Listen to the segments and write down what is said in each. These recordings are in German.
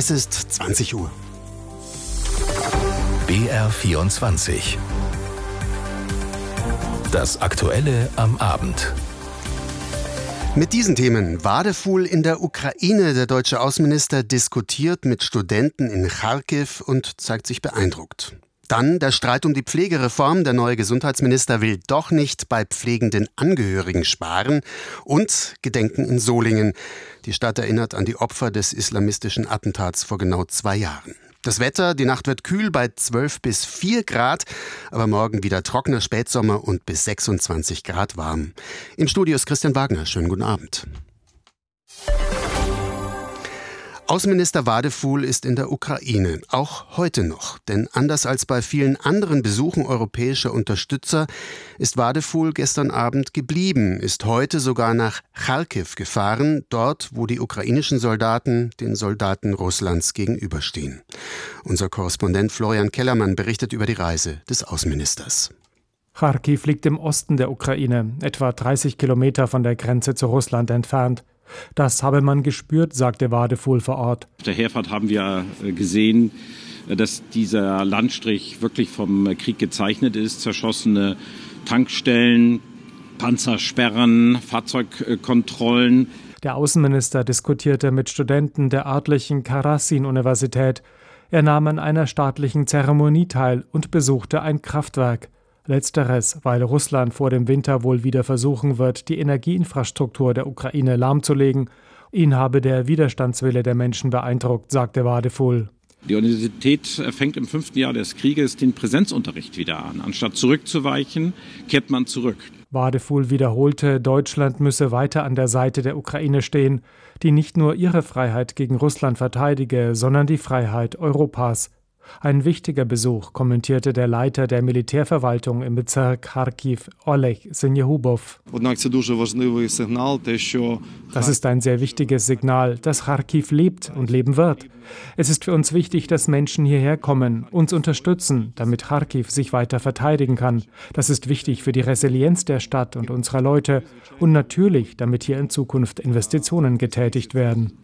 Es ist 20 Uhr. BR24. Das Aktuelle am Abend. Mit diesen Themen: Wadefuhl in der Ukraine. Der deutsche Außenminister diskutiert mit Studenten in Charkiw und zeigt sich beeindruckt. Dann der Streit um die Pflegereform. Der neue Gesundheitsminister will doch nicht bei pflegenden Angehörigen sparen. Und Gedenken in Solingen. Die Stadt erinnert an die Opfer des islamistischen Attentats vor genau 2 Jahren. Das Wetter: Die Nacht wird kühl bei 12 bis 4 Grad, aber morgen wieder trockener Spätsommer und bis 26 Grad warm. Im Studio ist Christian Wagner. Schönen guten Abend. Außenminister Wadefuhl ist in der Ukraine, auch heute noch. Denn anders als bei vielen anderen Besuchen europäischer Unterstützer ist Wadefuhl gestern Abend geblieben, ist heute sogar nach Charkiw gefahren, dort, wo die ukrainischen Soldaten den Soldaten Russlands gegenüberstehen. Unser Korrespondent Florian Kellermann berichtet über die Reise des Außenministers. Charkiw liegt im Osten der Ukraine, etwa 30 Kilometer von der Grenze zu Russland entfernt. Das habe man gespürt, sagte Wadefuhl vor Ort. Auf der Herfahrt haben wir gesehen, dass dieser Landstrich wirklich vom Krieg gezeichnet ist. Zerschossene Tankstellen, Panzersperren, Fahrzeugkontrollen. Der Außenminister diskutierte mit Studenten der örtlichen Karasin-Universität. Er nahm an einer staatlichen Zeremonie teil und besuchte ein Kraftwerk. Letzteres, weil Russland vor dem Winter wohl wieder versuchen wird, die Energieinfrastruktur der Ukraine lahmzulegen. Ihn habe der Widerstandswille der Menschen beeindruckt, sagte Wadefuhl. Die Universität fängt im 5. Jahr des Krieges den Präsenzunterricht wieder an. Anstatt zurückzuweichen, kehrt man zurück. Wadefuhl wiederholte, Deutschland müsse weiter an der Seite der Ukraine stehen, die nicht nur ihre Freiheit gegen Russland verteidige, sondern die Freiheit Europas. Ein wichtiger Besuch, kommentierte der Leiter der Militärverwaltung im Bezirk Charkiw, Oleg Senjehubow. Das ist ein sehr wichtiges Signal, dass Charkiw lebt und leben wird. Es ist für uns wichtig, dass Menschen hierher kommen, uns unterstützen, damit Charkiw sich weiter verteidigen kann. Das ist wichtig für die Resilienz der Stadt und unserer Leute und natürlich, damit hier in Zukunft Investitionen getätigt werden.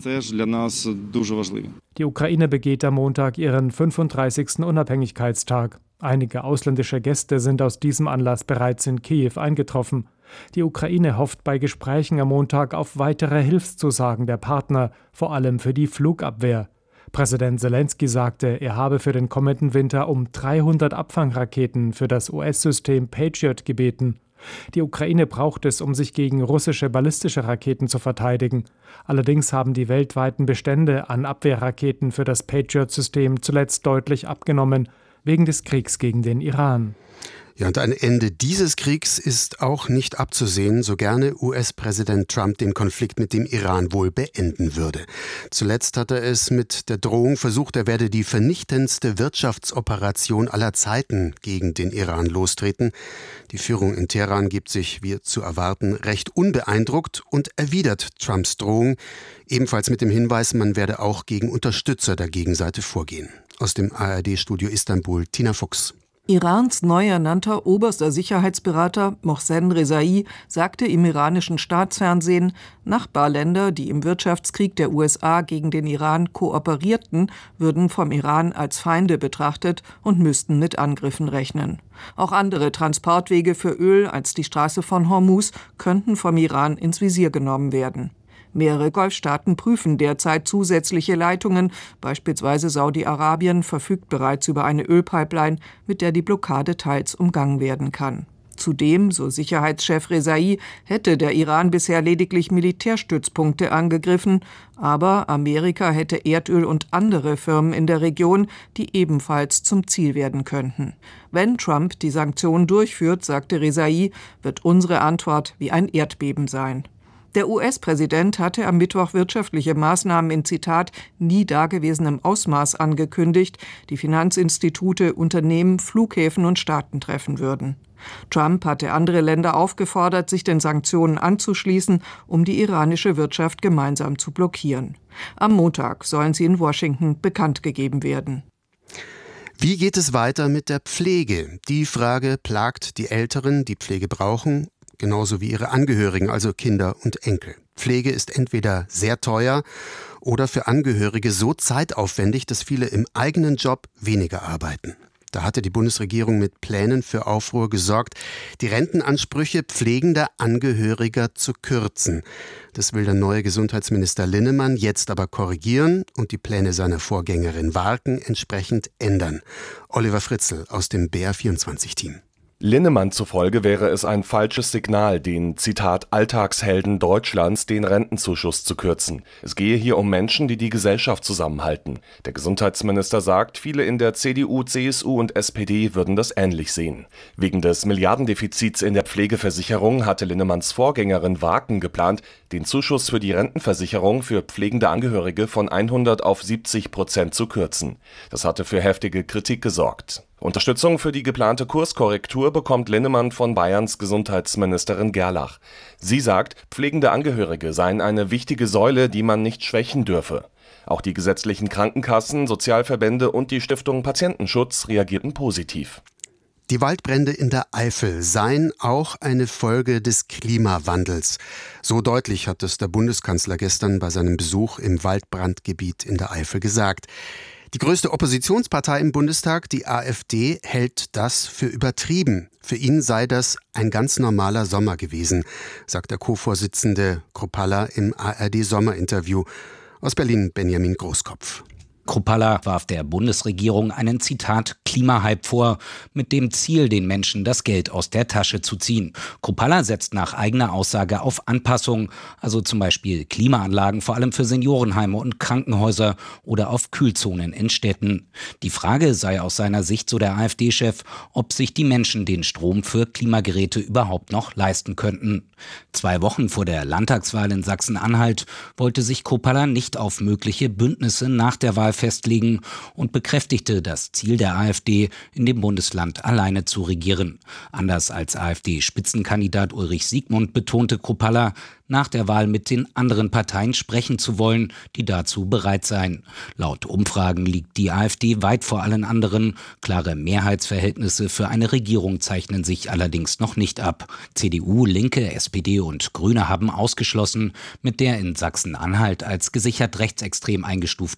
Die Ukraine begeht am Montag ihren 35. Unabhängigkeitstag. Einige ausländische Gäste sind aus diesem Anlass bereits in Kiew eingetroffen. Die Ukraine hofft bei Gesprächen am Montag auf weitere Hilfszusagen der Partner, vor allem für die Flugabwehr. Präsident Selenskyj sagte, er habe für den kommenden Winter um 300 Abfangraketen für das US-System Patriot gebeten. Die Ukraine braucht es, um sich gegen russische ballistische Raketen zu verteidigen. Allerdings haben die weltweiten Bestände an Abwehrraketen für das Patriot-System zuletzt deutlich abgenommen, wegen des Kriegs gegen den Iran. Ja, und ein Ende dieses Kriegs ist auch nicht abzusehen, so gerne US-Präsident Trump den Konflikt mit dem Iran wohl beenden würde. Zuletzt hat er es mit der Drohung versucht, er werde die vernichtendste Wirtschaftsoperation aller Zeiten gegen den Iran lostreten. Die Führung in Teheran gibt sich, wie zu erwarten, recht unbeeindruckt und erwidert Trumps Drohung, ebenfalls mit dem Hinweis, man werde auch gegen Unterstützer der Gegenseite vorgehen. Aus dem ARD-Studio Istanbul, Tina Fuchs. Irans neu ernannter oberster Sicherheitsberater Mohsen Rezaei sagte im iranischen Staatsfernsehen, Nachbarländer, die im Wirtschaftskrieg der USA gegen den Iran kooperierten, würden vom Iran als Feinde betrachtet und müssten mit Angriffen rechnen. Auch andere Transportwege für Öl als die Straße von Hormuz könnten vom Iran ins Visier genommen werden. Mehrere Golfstaaten prüfen derzeit zusätzliche Leitungen. Beispielsweise Saudi-Arabien verfügt bereits über eine Ölpipeline, mit der die Blockade teils umgangen werden kann. Zudem, so Sicherheitschef Rezaei, hätte der Iran bisher lediglich Militärstützpunkte angegriffen, aber Amerika hätte Erdöl und andere Firmen in der Region, die ebenfalls zum Ziel werden könnten. Wenn Trump die Sanktionen durchführt, sagte Rezaei, wird unsere Antwort wie ein Erdbeben sein. Der US-Präsident hatte am Mittwoch wirtschaftliche Maßnahmen in, Zitat, nie dagewesenem Ausmaß angekündigt, die Finanzinstitute, Unternehmen, Flughäfen und Staaten treffen würden. Trump hatte andere Länder aufgefordert, sich den Sanktionen anzuschließen, um die iranische Wirtschaft gemeinsam zu blockieren. Am Montag sollen sie in Washington bekannt gegeben werden. Wie geht es weiter mit der Pflege? Die Frage plagt die Älteren, die Pflege brauchen, genauso wie ihre Angehörigen, also Kinder und Enkel. Pflege ist entweder sehr teuer oder für Angehörige so zeitaufwendig, dass viele im eigenen Job weniger arbeiten. Da hatte die Bundesregierung mit Plänen für Aufruhr gesorgt, die Rentenansprüche pflegender Angehöriger zu kürzen. Das will der neue Gesundheitsminister Linnemann jetzt aber korrigieren und die Pläne seiner Vorgängerin Warken entsprechend ändern. Oliver Fritzl aus dem BR24-Team. Linnemann zufolge wäre es ein falsches Signal, den, Zitat, Alltagshelden Deutschlands den Rentenzuschuss zu kürzen. Es gehe hier um Menschen, die die Gesellschaft zusammenhalten. Der Gesundheitsminister sagt, viele in der CDU, CSU und SPD würden das ähnlich sehen. Wegen des Milliardendefizits in der Pflegeversicherung hatte Linnemanns Vorgängerin Warken geplant, den Zuschuss für die Rentenversicherung für pflegende Angehörige von 100 auf 70% zu kürzen. Das hatte für heftige Kritik gesorgt. Unterstützung für die geplante Kurskorrektur bekommt Linnemann von Bayerns Gesundheitsministerin Gerlach. Sie sagt, pflegende Angehörige seien eine wichtige Säule, die man nicht schwächen dürfe. Auch die gesetzlichen Krankenkassen, Sozialverbände und die Stiftung Patientenschutz reagierten positiv. Die Waldbrände in der Eifel seien auch eine Folge des Klimawandels. So deutlich hat es der Bundeskanzler gestern bei seinem Besuch im Waldbrandgebiet in der Eifel gesagt. Die größte Oppositionspartei im Bundestag, die AfD, hält das für übertrieben. Für ihn sei das ein ganz normaler Sommer gewesen, sagt der Co-Vorsitzende Kruppalla im ARD-Sommerinterview. Aus Berlin Benjamin Großkopf. Kruppalla warf der Bundesregierung einen, Zitat, Klimahype vor, mit dem Ziel, den Menschen das Geld aus der Tasche zu ziehen. Kruppalla setzt nach eigener Aussage auf Anpassung, also zum Beispiel Klimaanlagen vor allem für Seniorenheime und Krankenhäuser oder auf Kühlzonen in Städten. Die Frage sei aus seiner Sicht, so der AfD-Chef, ob sich die Menschen den Strom für Klimageräte überhaupt noch leisten könnten. 2 Wochen vor der Landtagswahl in Sachsen-Anhalt wollte sich Kruppalla nicht auf mögliche Bündnisse nach der Wahl festlegen und bekräftigte das Ziel der AfD, in dem Bundesland alleine zu regieren. Anders als AfD-Spitzenkandidat Ulrich Siegmund betonte Kruppalla, nach der Wahl mit den anderen Parteien sprechen zu wollen, die dazu bereit seien. Laut Umfragen liegt die AfD weit vor allen anderen. Klare Mehrheitsverhältnisse für eine Regierung zeichnen sich allerdings noch nicht ab. CDU, Linke, SPD und Grüne haben ausgeschlossen, mit der in Sachsen-Anhalt als gesichert rechtsextrem eingestuften